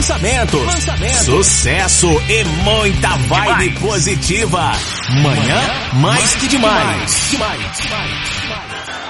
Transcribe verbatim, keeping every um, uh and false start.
lançamento, lançamento, sucesso e muita vibe demais. Positiva. Manhã mais que demais. demais, demais, demais.